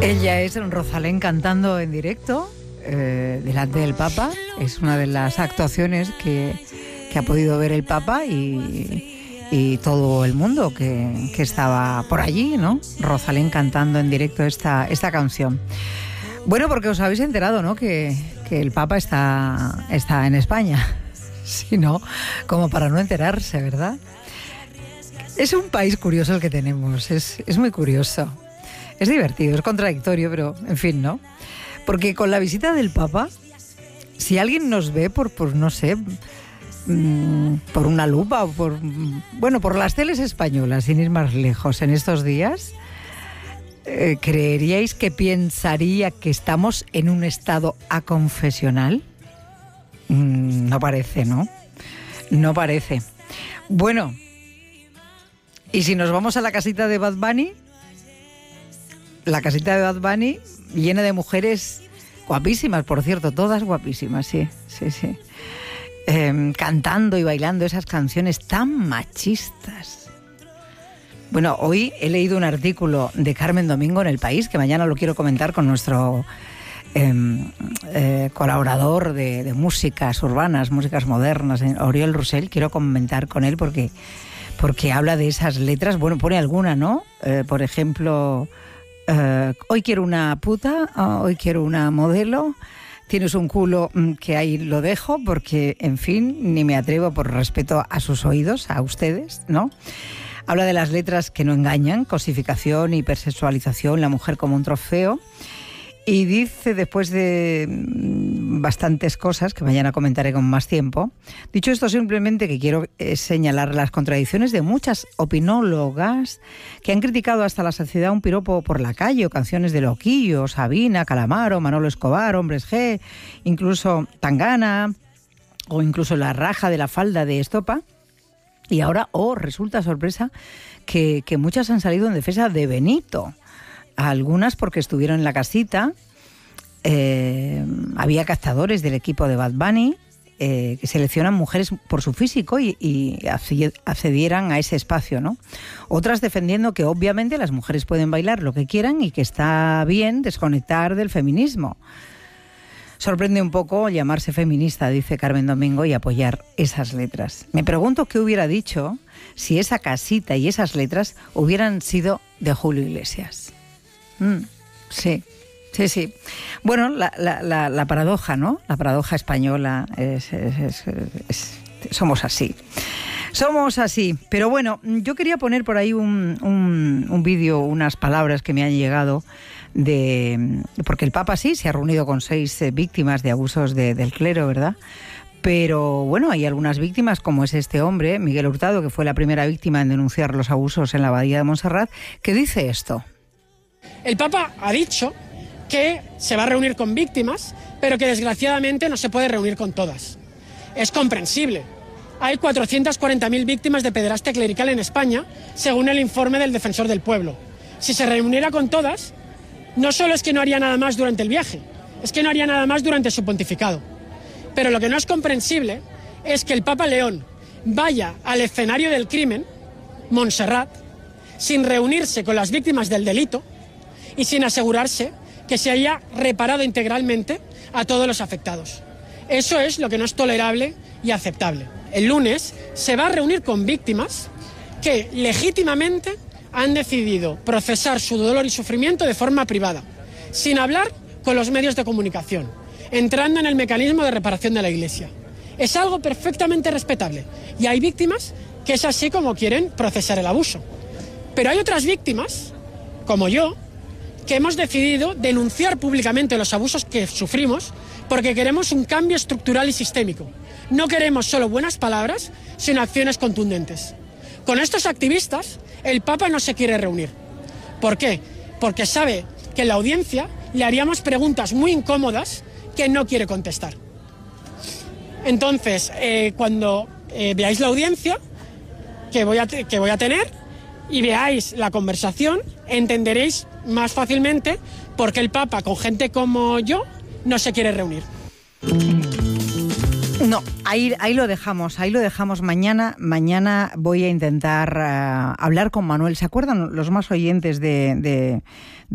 Ella es Rosalén cantando en directo delante del Papa. Es una de las actuaciones que ha podido ver el Papa y todo el mundo que estaba por allí, ¿no? Rosalén cantando en directo esta canción. Bueno, porque os habéis enterado, ¿no? Que el Papa está en España. Si no, como para no enterarse, ¿verdad? Es un país curioso el que tenemos, es muy curioso. Es divertido, es contradictorio, pero en fin, ¿no? Porque con la visita del Papa, si alguien nos ve por no sé, por una lupa o por las teles españolas, sin ir más lejos, en estos días, ¿creeríais que pensaría que estamos en un estado aconfesional? No parece, ¿no? No parece. Bueno, y si nos vamos a la casita de Bad Bunny, la casita de Bad Bunny llena de mujeres guapísimas, por cierto, todas guapísimas, sí. Cantando y bailando esas canciones tan machistas. Bueno, hoy he leído un artículo de Carmen Domingo en El País, que mañana lo quiero comentar con nuestro colaborador de músicas urbanas, músicas modernas, Oriol Roussel. Quiero comentar con él porque habla de esas letras. Bueno, pone alguna, ¿no? Por ejemplo, hoy quiero una puta, hoy quiero una modelo, tienes un culo que ahí lo dejo porque, en fin, ni me atrevo por respeto a sus oídos, a ustedes, ¿no? Habla de las letras que no engañan, cosificación, hipersexualización, la mujer como un trofeo. Y dice, después de bastantes cosas, que mañana comentaré con más tiempo, dicho esto simplemente que quiero señalar las contradicciones de muchas opinólogas que han criticado hasta la saciedad un piropo por la calle o canciones de Loquillo, Sabina, Calamaro, Manolo Escobar, Hombres G, incluso Tangana o incluso la raja de la falda de Estopa. Y ahora, resulta sorpresa que muchas han salido en defensa de Benito. Algunas porque estuvieron en la casita, había captadores del equipo de Bad Bunny que seleccionan mujeres por su físico y accedieran a ese espacio, ¿no? Otras defendiendo que obviamente las mujeres pueden bailar lo que quieran y que está bien desconectar del feminismo. Sorprende un poco llamarse feminista, dice Carmen Domingo, y apoyar esas letras. Me pregunto qué hubiera dicho si esa casita y esas letras hubieran sido de Julio Iglesias. Sí. Bueno, la paradoja, ¿no? La paradoja española somos así. Somos así. Pero bueno, yo quería poner por ahí un vídeo, unas palabras que me han llegado porque el Papa sí se ha reunido con 6 víctimas de abusos del clero, ¿verdad? Pero bueno, hay algunas víctimas, como es este hombre, Miguel Hurtado, que fue la primera víctima en denunciar los abusos en la abadía de Montserrat, que dice esto. El Papa ha dicho que se va a reunir con víctimas, pero que desgraciadamente no se puede reunir con todas. Es comprensible. Hay 440.000 víctimas de pederastia clerical en España, según el informe del Defensor del Pueblo. Si se reuniera con todas, no solo es que no haría nada más durante el viaje, es que no haría nada más durante su pontificado. Pero lo que no es comprensible es que el Papa León vaya al escenario del crimen, Montserrat, sin reunirse con las víctimas del delito y sin asegurarse que se haya reparado integralmente a todos los afectados. Eso es lo que no es tolerable y aceptable. El lunes se va a reunir con víctimas que legítimamente han decidido procesar su dolor y sufrimiento de forma privada, sin hablar con los medios de comunicación, entrando en el mecanismo de reparación de la Iglesia. Es algo perfectamente respetable y hay víctimas que es así como quieren procesar el abuso. Pero hay otras víctimas, como yo, que hemos decidido denunciar públicamente los abusos que sufrimos porque queremos un cambio estructural y sistémico. No queremos solo buenas palabras, sino acciones contundentes. Con estos activistas, el Papa no se quiere reunir. ¿Por qué? Porque sabe que en la audiencia le haríamos preguntas muy incómodas que no quiere contestar. Entonces, cuando veáis la audiencia que voy a tener y veáis la conversación, entenderéis más fácilmente por qué el Papa, con gente como yo, no se quiere reunir. No, ahí lo dejamos. Mañana voy a intentar hablar con Manuel. ¿Se acuerdan los más oyentes de